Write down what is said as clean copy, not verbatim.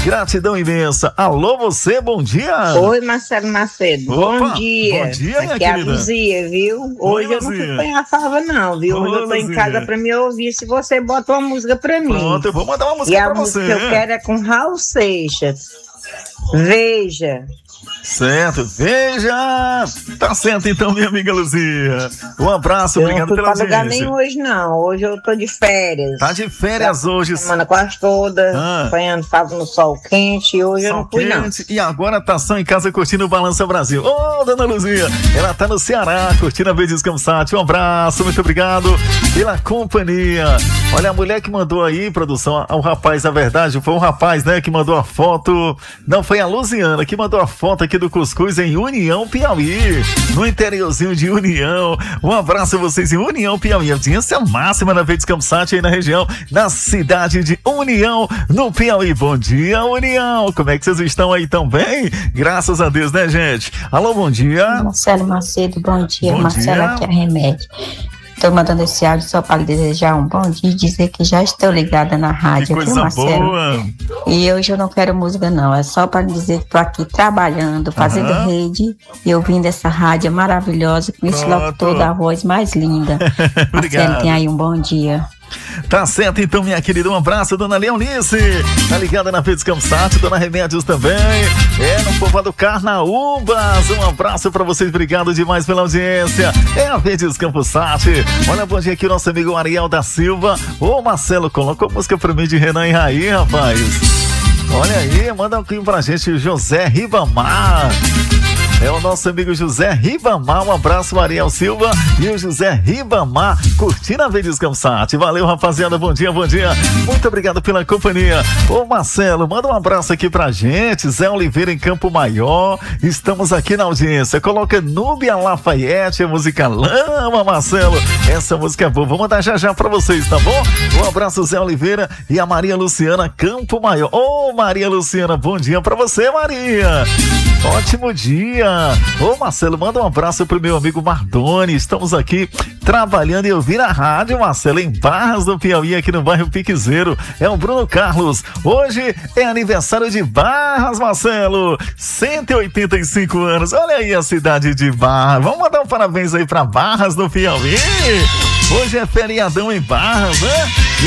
Gratidão imensa. Alô, você, bom dia. Oi, Marcelo Macedo. Opa, Bom dia. Bom dia, minha Aqui é a querida. Luzia, viu? Hoje eu não fui apanhar fava, não, viu? Hoje eu tô em casa pra me ouvir. Se você bota uma música pra mim. Pronto, eu vou mandar uma música e pra a você. música que eu quero é com Raul Seixas. Veja. Certo, veja. Tá certo então, minha amiga Luzia. Um abraço, obrigado pela audiência. Eu não fui pra lugar nenhum hoje, não. Hoje eu tô de férias. Tá de férias hoje. Semana quase toda, apanhando fava no sol quente. E hoje eu não fui, não. E agora tá só em casa curtindo o Balança Brasil. Ô, dona Luzia, ela tá no Ceará, curtindo a Verdes Campsat. Um abraço, muito obrigado pela companhia. Olha, a mulher que mandou aí, produção, o rapaz, na verdade, foi um rapaz, né, que mandou a foto. Não, foi a Luziana que mandou a foto aqui do Cuscuz em União, Piauí, no interiorzinho de União. Um abraço a vocês em União, Piauí. Audiência máxima na Verdes Campsat aí na região, na cidade de União, no Piauí. Bom dia, União. Como é que vocês estão aí tão bem? Graças a Deus, né, gente? Alô, bom dia. Marcelo Macedo, bom dia. Bom Marcelo, dia. aqui é Remédio. Estou mandando esse áudio só para lhe desejar um bom dia e dizer que já estou ligada na rádio, Que coisa viu, Marcelo? boa. E hoje eu não quero música, não. É só para dizer que estou aqui trabalhando, fazendo rede e ouvindo essa rádio maravilhosa com esse locutor da voz mais linda. Marcelo, tenha aí um bom dia. Tá certo, então, minha querida. Um abraço, dona Leonice. Tá ligada na Verdes Campsat, dona Remédios também. No povoado Carnaúbas. Um abraço pra vocês, obrigado demais pela audiência. É a Verdes Campsat. Olha, bom dia aqui o nosso amigo Ariel da Silva. Ô, Marcelo, colocou música pra mim de Renan e Raí, rapaz. Olha aí, manda um pouquinho pra gente, o José Ribamar. É o nosso amigo José Ribamar. Um abraço, Ariel Silva e o José Ribamar curtindo a Verdes Campsat. Valeu, rapaziada. Bom dia, bom dia. Muito obrigado pela companhia. Ô, Marcelo, manda um abraço aqui pra gente. Zé Oliveira em Campo Maior. Estamos aqui na audiência. Coloca Núbia Lafayette, a música Lama, Marcelo. Essa música é boa. Vou mandar já já pra vocês, tá bom? Um abraço, Zé Oliveira e a Maria Luciana, Campo Maior. Ô, Maria Luciana, bom dia pra você, Maria. Ótimo dia. Ô, Marcelo, manda um abraço pro meu amigo Mardoni. Estamos aqui trabalhando e ouvindo a rádio, Marcelo, em Barras do Piauí, aqui no bairro Piquezeiro. É o Bruno Carlos. Hoje é aniversário de Barras, Marcelo. 185 anos. Olha aí a cidade de Barras. Vamos mandar um parabéns aí pra Barras do Piauí. Hoje é feriadão em Barras, né?